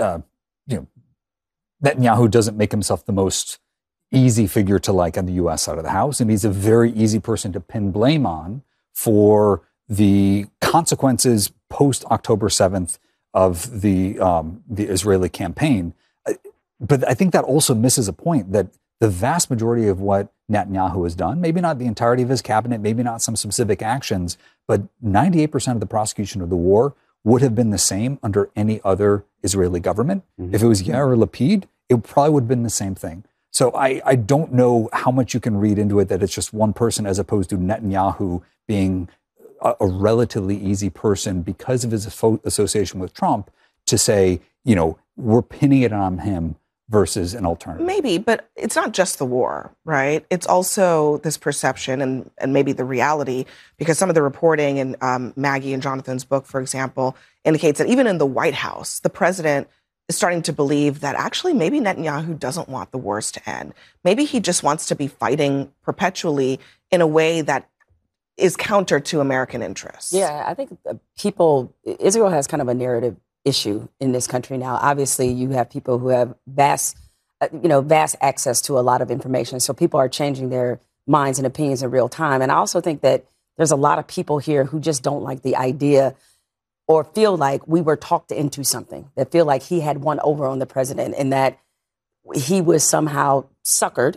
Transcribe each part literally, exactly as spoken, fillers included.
uh, you know, Netanyahu doesn't make himself the most easy figure to like on the U S side of the house, and he's a very easy person to pin blame on for the consequences post October seventh of the um, the Israeli campaign. But I think that also misses a point that the vast majority of what Netanyahu has done, maybe not the entirety of his cabinet, maybe not some specific actions, but ninety-eight percent of the prosecution of the war would have been the same under any other Israeli government. Mm-hmm. If it was Yair Lapid, it probably would have been the same thing. So I, I don't know how much you can read into it that it's just one person as opposed to Netanyahu being a, a relatively easy person because of his association with Trump to say, you know, we're pinning it on him versus an alternative. Maybe, but it's not just the war, right? It's also this perception and, and maybe the reality, because some of the reporting in um, Maggie and Jonathan's book, for example, indicates that even in the White House, the president is starting to believe that actually maybe Netanyahu doesn't want the wars to end. Maybe he just wants to be fighting perpetually in a way that is counter to American interests. Yeah, I think people, Israel has kind of a narrative issue in this country now. Obviously, you have people who have vast, uh, you know, vast access to a lot of information. So people are changing their minds and opinions in real time. And I also think that there's a lot of people here who just don't like the idea or feel like we were talked into something, that feel like he had won over on the president and that he was somehow suckered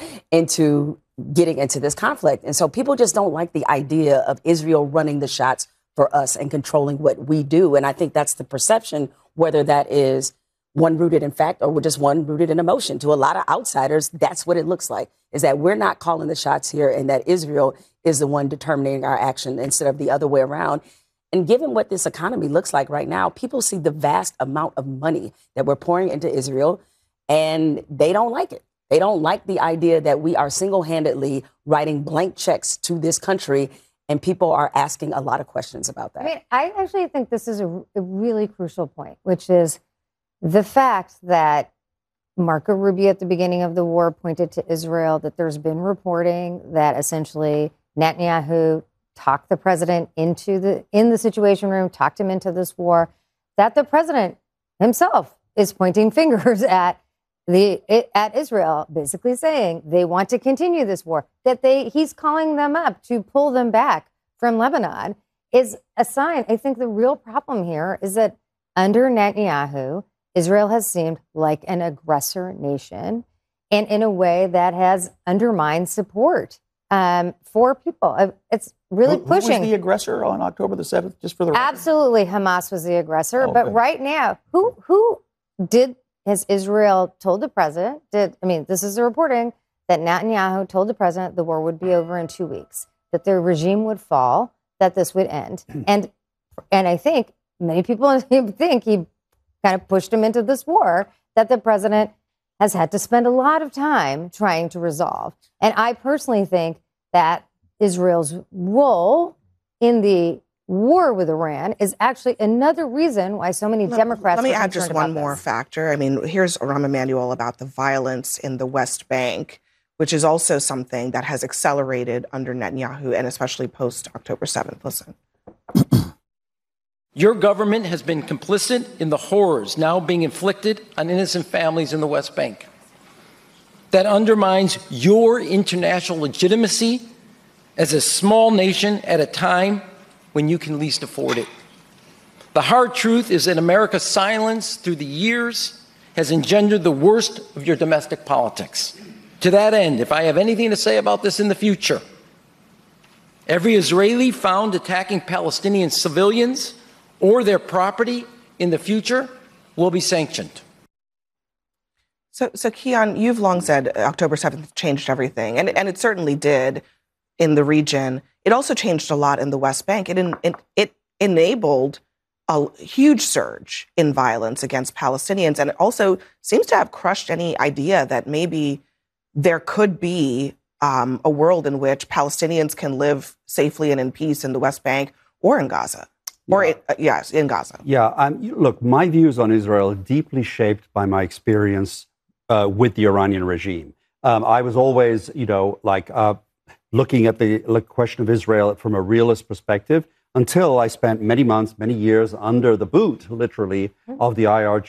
into getting into this conflict. And so people just don't like the idea of Israel running the shots for us and controlling what we do. And I think that's the perception, whether that is one rooted in fact or just one rooted in emotion. To a lot of outsiders, that's what it looks like, is that we're not calling the shots here and that Israel is the one determining our action instead of the other way around. And given what this economy looks like right now, people see the vast amount of money that we're pouring into Israel and they don't like it. They don't like the idea that we are single-handedly writing blank checks to this country. And people are asking a lot of questions about that. I mean, I actually think this is a, a really crucial point, which is the fact that Marco Rubio at the beginning of the war pointed to Israel, that there's been reporting that essentially Netanyahu talked the president into the in the Situation Room, talked him into this war, that the president himself is pointing fingers at the at Israel, basically saying they want to continue this war, that they he's calling them up to pull them back from Lebanon, is a sign. I think the real problem here is that under Netanyahu, Israel has seemed like an aggressor nation and in a way that has undermined support um, for people. It's really who, pushing. Who was the aggressor on October the seventh, just for the record? Absolutely, Hamas was the aggressor. Oh, but good. right now, who who did, has Israel told the president, did, I mean, this is the reporting, that Netanyahu told the president the war would be over in two weeks, that the regime would fall, that this would end. And and I think many people think he kind of pushed him into this war that the president has had to spend a lot of time trying to resolve. And I personally think that Israel's role in the war with Iran is actually another reason why so many let, Democrats Let me are add just one more this. factor. I mean, here's Rahm Emanuel about the violence in the West Bank, which is also something that has accelerated under Netanyahu and especially post-October seventh. Listen. Your government has been complicit in the horrors now being inflicted on innocent families in the West Bank. That undermines your international legitimacy as a small nation at a time when you can least afford it. The hard truth is that America's silence through the years has engendered the worst of your domestic politics. To that end, if I have anything to say about this in the future, every Israeli found attacking Palestinian civilians or their property in the future will be sanctioned. So, so Kian, you've long said October seventh changed everything, and, and it certainly did in the region. It also changed a lot in the West Bank. It, it, it enabled a huge surge in violence against Palestinians, and it also seems to have crushed any idea that maybe there could be um, a world in which Palestinians can live safely and in peace in the West Bank or in Gaza. Or, Yeah. it, uh, yes, in Gaza. Yeah, um, you- look, my views on Israel are deeply shaped by my experience uh, with the Iranian regime. Um, I was always, you know, like uh, looking at the like, question of Israel from a realist perspective until I spent many months, many years under the boot, literally, of the I R G